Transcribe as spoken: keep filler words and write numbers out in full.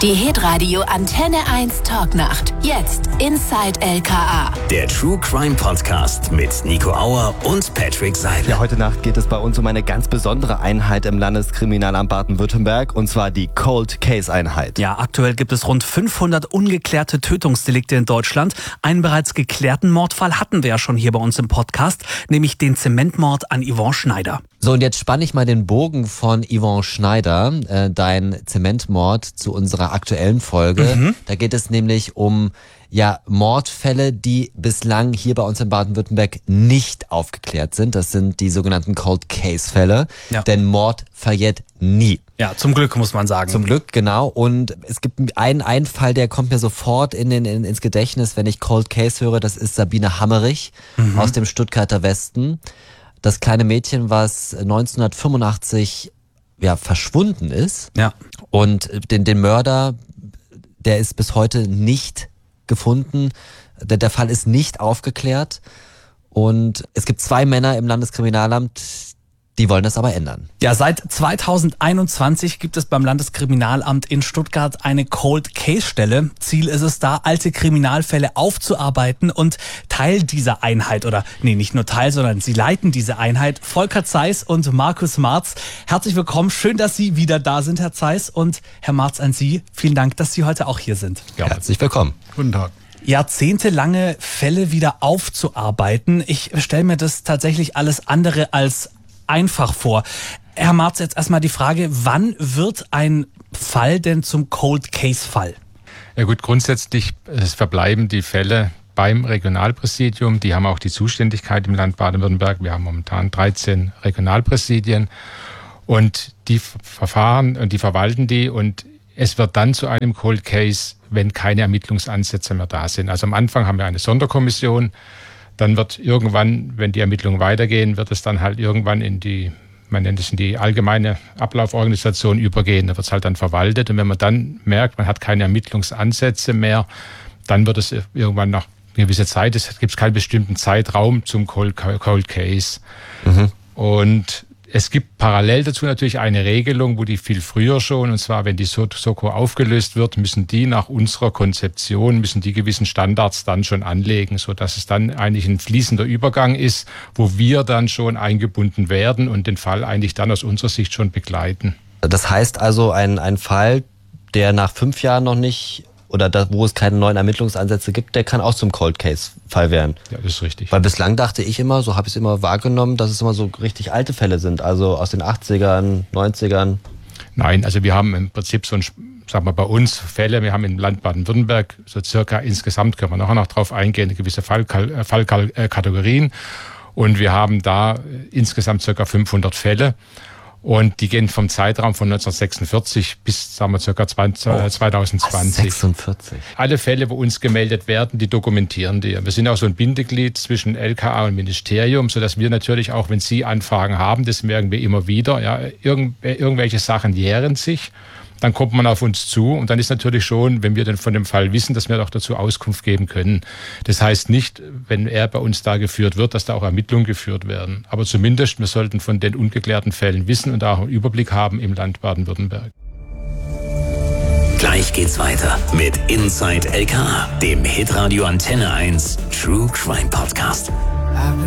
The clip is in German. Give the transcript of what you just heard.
Die Hitradio Antenne eins Talknacht. Jetzt Inside L K A. Der True Crime Podcast mit Nico Auer und Patrick Seidel. Ja, heute Nacht geht es bei uns um eine ganz besondere Einheit im Landeskriminalamt Baden-Württemberg, und zwar die Cold Case Einheit. Ja, aktuell gibt es rund fünfhundert ungeklärte Tötungsdelikte in Deutschland. Einen bereits geklärten Mordfall hatten wir ja schon hier bei uns im Podcast, nämlich den Zementmord an Yvonne Schneider. So, und jetzt spanne ich mal den Bogen von Yvonne Schneider, äh, dein Zementmord, zu unserer aktuellen Folge. Mhm. Da geht es nämlich um ja Mordfälle, die bislang hier bei uns in Baden-Württemberg nicht aufgeklärt sind. Das sind die sogenannten Cold Case Fälle. Ja. Denn Mord verjährt nie. Ja, zum Glück, muss man sagen. Zum Glück, genau. Und es gibt einen, einen Fall, der kommt mir sofort in den, in, ins Gedächtnis, wenn ich Cold Case höre. Das ist Sabine Hammerich mhm. aus dem Stuttgarter Westen. Das kleine Mädchen, was neunzehnhundertfünfundachtzig ja, verschwunden ist. Ja. Und den, den Mörder, der ist bis heute nicht gefunden. Der, der Fall ist nicht aufgeklärt. Und es gibt zwei Männer im Landeskriminalamt, die wollen das aber ändern. Ja, seit zweitausendeinundzwanzig gibt es beim Landeskriminalamt in Stuttgart eine Cold Case Stelle. Ziel ist es da, alte Kriminalfälle aufzuarbeiten, und Teil dieser Einheit, oder nee, nicht nur Teil, sondern sie leiten diese Einheit, Volker Zeiss und Markus Marz. Herzlich willkommen, schön, dass Sie wieder da sind, Herr Zeiss, und Herr Marz, an Sie. Vielen Dank, dass Sie heute auch hier sind. Ja, herzlich willkommen. Guten Tag. Jahrzehntelange Fälle wieder aufzuarbeiten. Ich stelle mir das tatsächlich alles andere als einfach vor. Herr Marz, jetzt erstmal die Frage, wann wird ein Fall denn zum Cold Case Fall? Ja gut, grundsätzlich es verbleiben die Fälle beim Regionalpräsidium. Die haben auch die Zuständigkeit im Land Baden-Württemberg. Wir haben momentan dreizehn Regionalpräsidien, und die verfahren und die verwalten die, und es wird dann zu einem Cold Case, wenn keine Ermittlungsansätze mehr da sind. Also am Anfang haben wir eine Sonderkommission. Dann wird irgendwann, wenn die Ermittlungen weitergehen, wird es dann halt irgendwann in die, man nennt es in die allgemeine Ablauforganisation übergehen. Da wird es halt dann verwaltet. Und wenn man dann merkt, man hat keine Ermittlungsansätze mehr, dann wird es irgendwann nach einer gewissen Zeit, es gibt keinen bestimmten Zeitraum zum Cold, Cold Case. Mhm. Und es gibt parallel dazu natürlich eine Regelung, wo die viel früher schon, und zwar wenn die Soko aufgelöst wird, müssen die nach unserer Konzeption, müssen die gewissen Standards dann schon anlegen, sodass es dann eigentlich ein fließender Übergang ist, wo wir dann schon eingebunden werden und den Fall eigentlich dann aus unserer Sicht schon begleiten. Das heißt also, ein, ein Fall, der nach fünf Jahren noch nicht, oder da, wo es keine neuen Ermittlungsansätze gibt, der kann auch zum Cold Case Fall werden. Ja, das ist richtig. Weil bislang dachte ich immer, so habe ich es immer wahrgenommen, dass es immer so richtig alte Fälle sind, also aus den achtzigern, neunzigern. Nein, also wir haben im Prinzip so ein, sagen wir bei uns Fälle, wir haben im Land Baden-Württemberg so circa insgesamt, können wir nachher noch drauf eingehen, gewisse Fallkategorien. Fall, und wir haben da insgesamt circa fünfhundert Fälle. Und die gehen vom Zeitraum von neunzehnhundertsechsundvierzig bis, sagen wir, ca. zweitausendzwanzig. sechsundvierzig. Alle Fälle, wo uns gemeldet werden, die dokumentieren die. Wir sind auch so ein Bindeglied zwischen L K A und Ministerium, sodass wir natürlich auch, wenn Sie Anfragen haben, das merken wir immer wieder, ja, irgend, irgendwelche Sachen jähren sich, dann kommt man auf uns zu, und dann ist natürlich schon, wenn wir dann von dem Fall wissen, dass wir auch dazu Auskunft geben können. Das heißt nicht, wenn er bei uns da geführt wird, dass da auch Ermittlungen geführt werden. Aber zumindest, wir sollten von den ungeklärten Fällen wissen und auch einen Überblick haben im Land Baden-Württemberg. Gleich geht's weiter mit Inside L K A, dem Hitradio Antenne eins True Crime Podcast.